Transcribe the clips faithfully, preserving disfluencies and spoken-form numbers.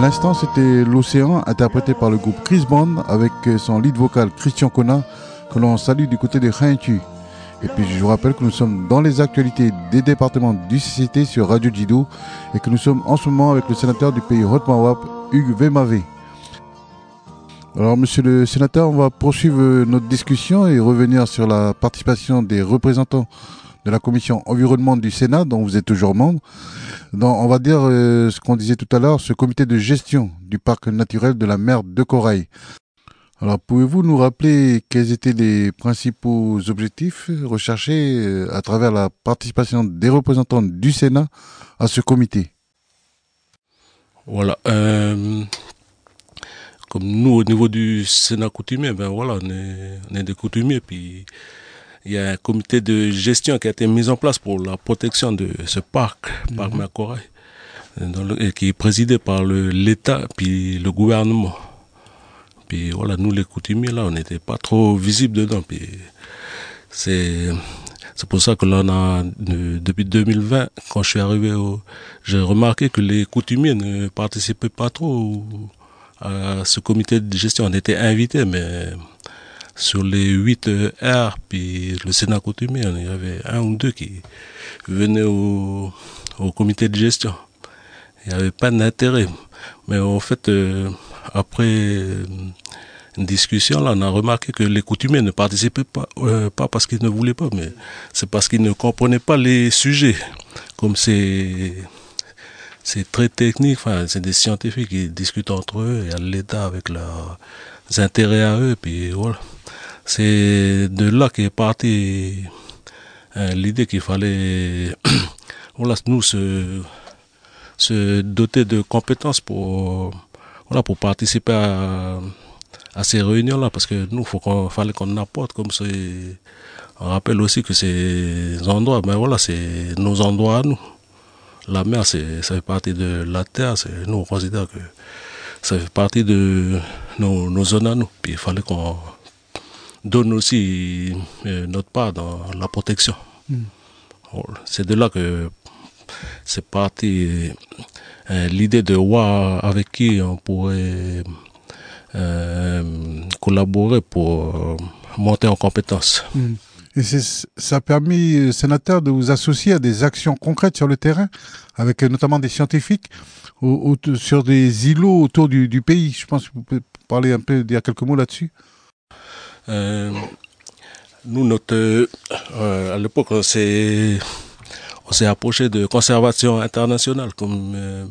l'instant, c'était L'Océan, interprété par le groupe Chris Bond, avec son lead vocal Christian Kona, que l'on salue du côté de Khaintu. Et puis je vous rappelle que nous sommes dans les actualités des départements du C C T sur Radio Djido et que nous sommes en ce moment avec le sénateur du pays Haute-Mawap, Hugues Vemavé. Alors monsieur le sénateur, on va poursuivre notre discussion et revenir sur la participation des représentants de la commission environnement du Sénat, dont vous êtes toujours membre. Dans, on va dire euh, ce qu'on disait tout à l'heure, ce comité de gestion du parc naturel de la mer de Corail. Alors, pouvez-vous nous rappeler quels étaient les principaux objectifs recherchés euh, à travers la participation des représentants du Sénat à ce comité? Voilà. Euh, comme nous, au niveau du Sénat coutumier, ben voilà, on est, on est des coutumiers, puis il y a un comité de gestion qui a été mis en place pour la protection de ce parc, mmh. parc mer Corail, et qui est présidé par le, l'État puis le gouvernement. Puis voilà, nous les coutumiers là, on n'était pas trop visibles dedans. Puis c'est c'est pour ça que là, on a, depuis deux mille vingt, quand je suis arrivé, au, j'ai remarqué que les coutumiers ne participaient pas trop à ce comité de gestion. On était invités, mais sur les huit R, puis le Sénat coutumier, il y avait un ou deux qui venaient au, au comité de gestion. Il n'y avait pas d'intérêt. Mais en fait, euh, après une discussion, là, on a remarqué que les coutumiers ne participaient pas, euh, pas parce qu'ils ne voulaient pas, mais c'est parce qu'ils ne comprenaient pas les sujets. Comme c'est, c'est très technique, enfin, c'est des scientifiques qui discutent entre eux, il y a l'État avec leurs intérêts à eux, puis voilà. C'est de là qu'est partie euh, l'idée qu'il fallait voilà, nous se, se doter de compétences pour, voilà, pour participer à, à ces réunions-là, parce que nous, faut qu'on, fallait qu'on apporte comme ça. On rappelle aussi que ces endroits, ben voilà, c'est nos endroits à nous. La mer, c'est, ça fait partie de la terre, c'est, nous on considère que ça fait partie de nos, nos zones à nous. Puis il fallait qu'on donne aussi euh, notre part dans la protection. Mm. C'est de là que c'est parti euh, l'idée de voir avec qui on pourrait euh, collaborer pour euh, monter en compétence. Mm. Et c'est, ça a permis, sénateur, de vous associer à des actions concrètes sur le terrain, avec notamment des scientifiques au, au, sur des îlots autour du, du pays. Je pense que vous pouvez parler un peu, dire quelques mots là-dessus. Euh, nous, notre, euh, à l'époque, on s'est, on s'est approché de Conservation Internationale, comme euh,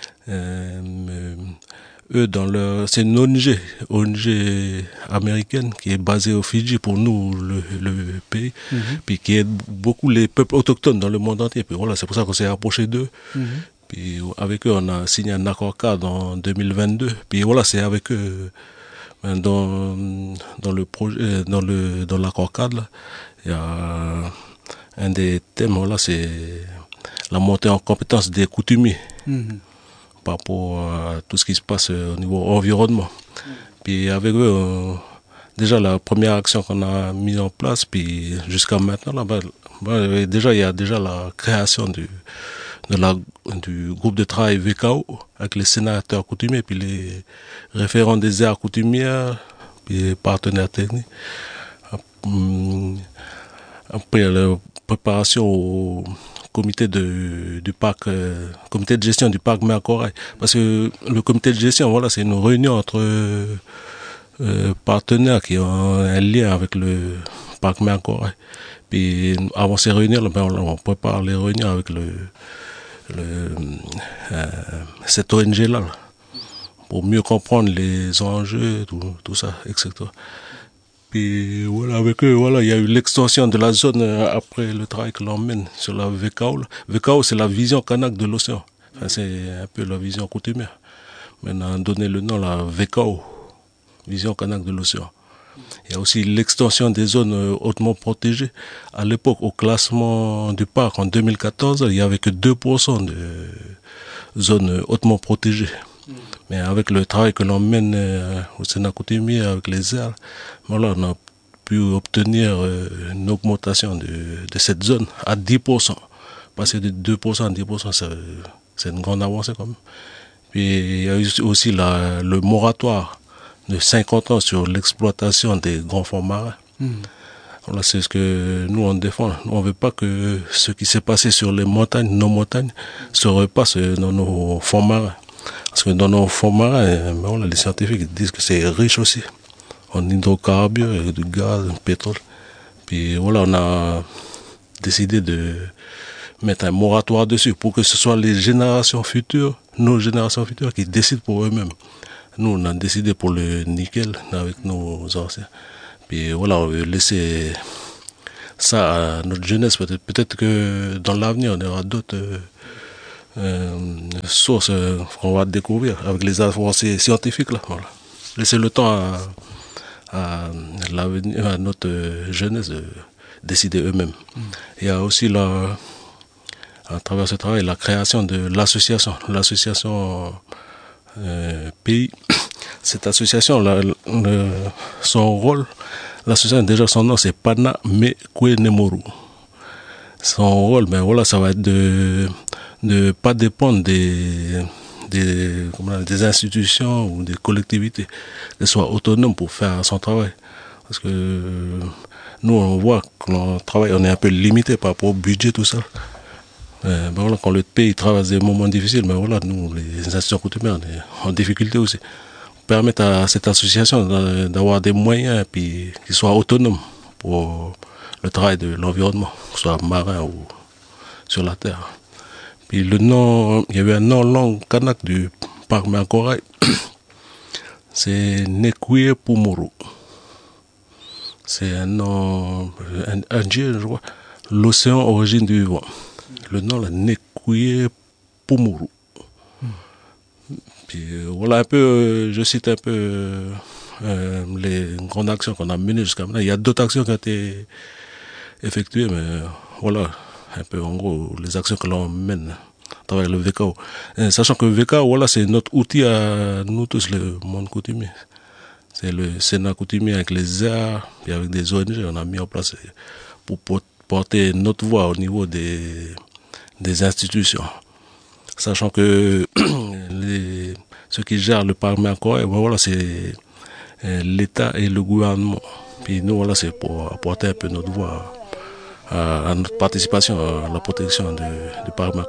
euh, eux, dans leur, c'est une O N G, O N G américaine qui est basée au Fidji, pour nous, le, le pays, mm-hmm. puis qui aide beaucoup les peuples autochtones dans le monde entier. Puis voilà, c'est pour ça qu'on s'est approché d'eux. Mm-hmm. Puis avec eux, on a signé un accord cadre en deux mille vingt-deux. Puis voilà, c'est avec eux. Dans, dans le projet, dans le, dans l'accord cadre, là, il y a un des thèmes, là, c'est la montée en compétence des coutumiers mm-hmm. par rapport à tout ce qui se passe au niveau environnement. Mm-hmm. Puis avec eux, on, déjà la première action qu'on a mise en place, puis jusqu'à maintenant, là, bah, bah, déjà il y a déjà la création du de la, du groupe de travail V K O avec les sénateurs coutumiers, puis les référents des aires coutumières, puis les partenaires techniques. Après, la préparation au comité de, du parc, euh, comité de gestion du parc mer Corail. Parce que le comité de gestion, voilà, c'est une réunion entre euh, partenaires qui ont un lien avec le parc mer Corail. Puis avant ces réunions, ben, on prépare les réunions avec le Le, euh, cette O N G-là, là, pour mieux comprendre les enjeux, tout, tout ça, et cetera. Puis voilà, avec eux, voilà, il y a eu l'extension de la zone euh, après le travail que l'on mène sur la V K O. Là. V K O, c'est la vision Kanak de l'océan. Enfin, c'est un peu la vision coutumière. Maintenant, on a donné le nom, la V K O, vision Kanak de l'océan. Il y a aussi l'extension des zones hautement protégées. À l'époque, au classement du parc en deux mille quatorze, il n'y avait que deux pour cent de zones hautement protégées. Mmh. Mais avec le travail que l'on mène au Sénat coutumier, avec les aires, voilà, on a pu obtenir une augmentation de, de cette zone à dix pour cent. Passer de deux pour cent à dix pour cent, c'est, c'est une grande avancée quand même. Puis il y a eu aussi la, le moratoire de cinquante ans sur l'exploitation des grands fonds marins. Mmh. Voilà, c'est ce que nous on défend. On ne veut pas que ce qui s'est passé sur les montagnes, nos montagnes, se repasse dans nos fonds marins. Parce que dans nos fonds marins, voilà, les scientifiques disent que c'est riche aussi en hydrocarbures, du gaz, du pétrole. Puis voilà, on a décidé de mettre un moratoire dessus pour que ce soit les générations futures, nos générations futures qui décident pour eux-mêmes. Nous, on a décidé pour le nickel avec nos anciens. Puis voilà, on veut laisser ça à notre jeunesse. Peut-être, peut-être que dans l'avenir, on aura d'autres euh, euh, sources euh, qu'on va découvrir avec les avancées scientifiques. Là. Voilà. Laisser le temps à, à, l'avenir, à notre jeunesse de décider eux-mêmes. Mmh. Il y a aussi la, à travers ce travail la création de l'association, l'association euh, Pays. Cette association, la, le, son rôle, l'association, déjà son nom, c'est Pana Mekwenemoru. Son rôle, ben voilà, ça va être de ne pas dépendre des, des, comment dire, des institutions ou des collectivités, qu'elles soient autonomes pour faire son travail. Parce que nous, on voit que notre travail, on est un peu limité par rapport au budget, tout ça. Ben voilà, quand le pays traverse des moments difficiles, ben voilà, nous, les institutions coutumières, on est en difficulté aussi. Permettre à cette association d'avoir des moyens puis qu'ils soient autonomes pour le travail de l'environnement, que ce soit marin ou sur la terre. Puis le nom, il y avait un nom langue kanak du parc Mankorai, c'est Nekwe Pumuru. C'est un nom indien, je crois, l'océan origine du vent. Le nom, là, Nekwe Pumuru. Puis euh, voilà un peu, euh, je cite un peu euh, euh, les grandes actions qu'on a menées jusqu'à maintenant. Il y a d'autres actions qui ont été effectuées, mais euh, voilà un peu en gros les actions que l'on mène à travers le V K O. Et sachant que le V K O, voilà, c'est notre outil à nous tous, le monde coutumier. C'est le Sénat coutumier avec les arts et avec des O N G, on a mis en place pour porter notre voix au niveau des, des institutions. Sachant que les, ceux qui gèrent le Parlement, ben voilà, c'est l'État et le gouvernement. Puis nous, voilà, c'est pour apporter un peu notre voix à, à notre participation à la protection de, du Parlement.